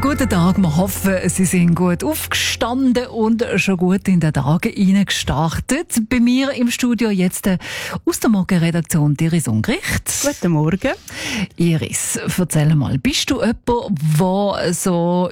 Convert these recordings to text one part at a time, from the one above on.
Guten Tag, wir hoffen, Sie sind gut aufgestanden und schon gut in den Tag hineingestartet. Bei mir im Studio jetzt aus der Morgenredaktion Iris Ungericht. Guten Morgen. Iris, erzähl mal, bist du jemand, der so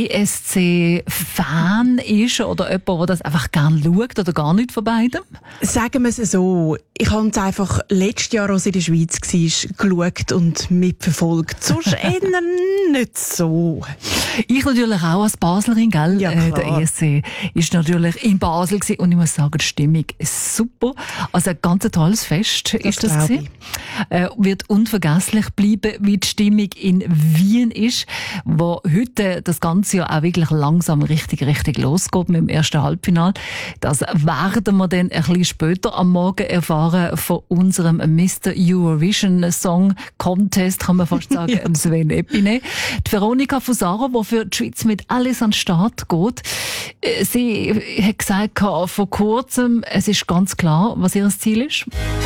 ESC-Fan ist oder jemand, der das einfach gerne schaut oder gar nicht von beidem? Sagen wir es so, ich habe es einfach letztes Jahr, als ich in der Schweiz war, geschaut und mitverfolgt. Sonst eher nicht so. Ich natürlich auch als Baslerin, gell? Ja, der ESC ist natürlich in Basel gewesen und ich muss sagen, die Stimmung ist super. Also ein ganz tolles Fest ist das gewesen. Wird unvergesslich bleiben, wie die Stimmung in Wien ist, wo heute das Ganze ja auch wirklich langsam richtig losgeht mit dem ersten Halbfinale. Das werden wir dann ein bisschen später am Morgen erfahren von unserem Mr. Eurovision Song Contest, kann man fast sagen, ja. Sven Epine. Die Veronika Fusaro, die für die Schweiz mit alles an den Start geht. Sie hat gesagt, vor kurzem, es ist ganz klar, was ihr Ziel ist.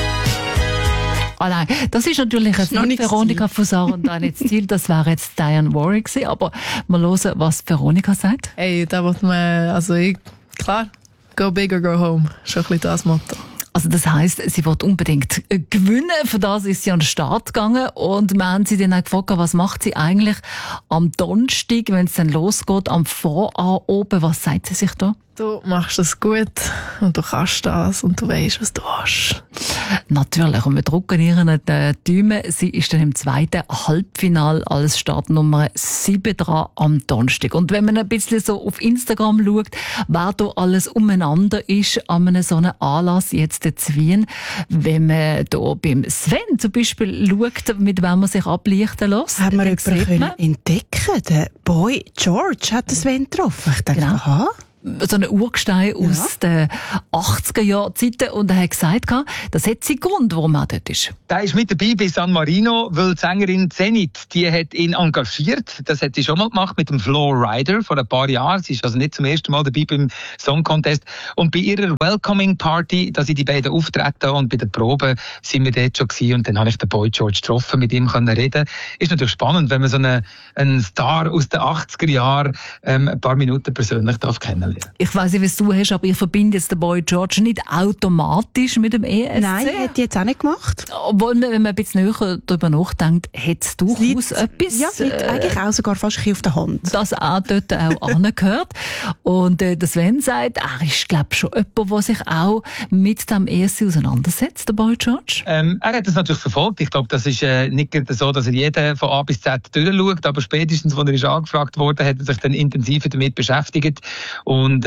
Ah nein, das ist natürlich jetzt nicht Veronika Fusaro und auch nicht das Ziel, das wäre jetzt Diane Warwick gewesen, aber wir hören, was Veronika sagt. Hey, da wird man, klar, go big or go home, schon ein bisschen das Motto. Also das heisst, sie will unbedingt gewinnen, für das ist sie an den Start gegangen und wir haben sie dann auch gefragt, was macht sie eigentlich am Donnerstag, wenn es dann losgeht, am Vorabend oben, was sagt sie sich da? Du machst das gut und du kannst das und du weisst, was du hast. Natürlich, und wir drücken ihr die Daumen. Sie ist dann im zweiten Halbfinale als Startnummer 7 dran am Donnerstag. Und wenn man ein bisschen so auf Instagram schaut, wer da alles umeinander ist an einem so einem Anlass jetzt in Wien, wenn man da beim Sven zum Beispiel schaut, mit wem man sich ablichten lässt. Haben wir jemanden entdecken? Der Boy George hat den Sven getroffen. Ich dachte, genau. Aha. So ein Urgestein aus den 80er-Jahren-Zeiten und er hat gesagt, das hat seinen Grund, warum er dort ist. Der ist mit dabei bei San Marino, weil die Sängerin Zenit, die hat ihn engagiert. Das hat sie schon mal gemacht mit dem Flo Rida vor ein paar Jahren. Sie ist also nicht zum ersten Mal dabei beim Song Contest. Und bei ihrer Welcoming Party, da sind die beiden auftreten und bei der Probe sind wir dort schon gewesen. Und dann habe ich den Boy George getroffen, mit ihm können reden. Ist natürlich spannend, wenn man so einen Star aus den 80er Jahren ein paar Minuten persönlich kennenlernen. Ich weiss nicht, wie es du hast, aber ich verbinde jetzt den Boy George nicht automatisch mit dem ESC. Nein, hätte ich jetzt auch nicht gemacht. Obwohl, wenn man ein bisschen näher darüber nachdenkt, hat es durchaus etwas. Ja, es liegt eigentlich auch sogar fast auf der Hand. Das auch dort auch angehört. Und der Sven sagt, er ist, glaube ich, schon jemand, der sich auch mit dem ESC auseinandersetzt, der Boy George. Er hat das natürlich verfolgt. Ich glaube, das ist nicht so, dass er jeden von A bis Z durchschaut, aber spätestens, als er ist angefragt wurde, hat er sich dann intensiver damit beschäftigt und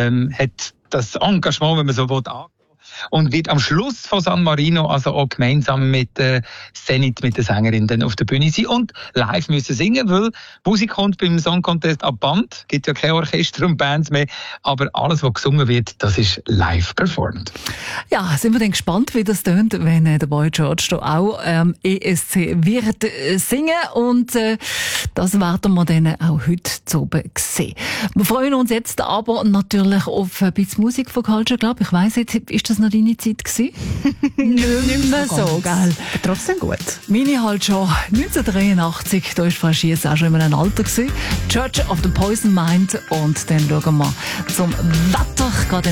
hat das Engagement, wenn man so will, angehen und wird am Schluss von San Marino also auch gemeinsam mit Zenit, mit der Sängerin, dann auf der Bühne sein und live müssen singen, weil Musik kommt beim Song Contest ab Band, gibt ja kein Orchester und Bands mehr, aber alles, was gesungen wird, das ist live performt. Ja, sind wir dann gespannt, wie das tönt, wenn der Boy George da auch ESC wird singen und das werden wir dann auch heute zu oben sehen. Wir freuen uns jetzt aber natürlich auf ein bisschen Musik von Culture Club. Ich weiss jetzt, ist das noch deine Zeit gewesen? Nicht mehr so, gell? Aber trotzdem gut. Meine halt schon 1983, da ist Frau Schiess auch schon in einem Alter gewesen. Church of the Poison Mind und dann schauen wir zum Wetter. Gerade